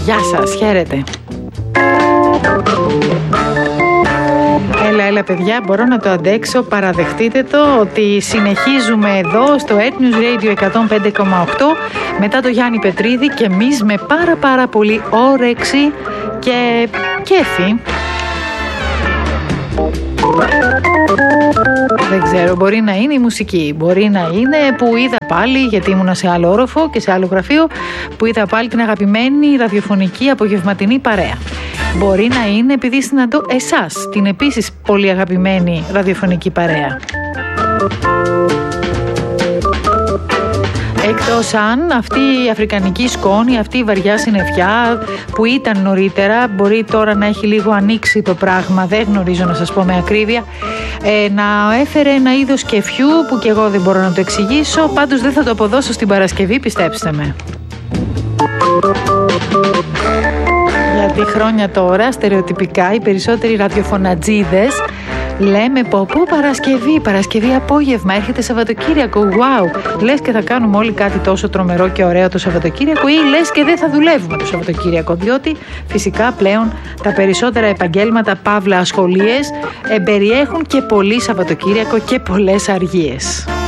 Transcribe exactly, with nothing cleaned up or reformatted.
Γεια σας, χαίρετε. Έλα, έλα παιδιά, μπορώ να το αντέξω, παραδεχτείτε το ότι συνεχίζουμε εδώ στο Etnews Radio εκατόν πέντε κόμμα οκτώ μετά το Γιάννη Πετρίδη και εμείς με πάρα πάρα πολύ όρεξη και κέφι. Δεν ξέρω, μπορεί να είναι η μουσική, μπορεί να είναι που είδα πάλι, γιατί ήμουνα σε άλλο όροφο και σε άλλο γραφείο, που είδα πάλι την αγαπημένη ραδιοφωνική απογευματινή παρέα. Μπορεί να είναι επειδή συναντώ εσάς, την επίσης πολύ αγαπημένη ραδιοφωνική παρέα. Εκτός αν αυτή η αφρικανική σκόνη, αυτή η βαριά συννεφιά που ήταν νωρίτερα, μπορεί τώρα να έχει λίγο ανοίξει το πράγμα, δεν γνωρίζω να σας πω με ακρίβεια, ε, να έφερε ένα είδος κεφιού που και εγώ δεν μπορώ να το εξηγήσω, πάντως δεν θα το αποδώσω στην Παρασκευή, πιστέψτε με. Γιατί χρόνια τώρα, στερεοτυπικά, οι περισσότεροι ραδιοφωνατζίδες λέμε πω πω Παρασκευή, Παρασκευή απόγευμα, έρχεται Σαββατοκύριακο, wow, λες και θα κάνουμε όλοι κάτι τόσο τρομερό και ωραίο το Σαββατοκύριακο ή λες και δεν θα δουλεύουμε το Σαββατοκύριακο, διότι φυσικά πλέον τα περισσότερα επαγγέλματα, παύλα ασχολίες, εμπεριέχουν και πολύ Σαββατοκύριακο και πολλές αργίες.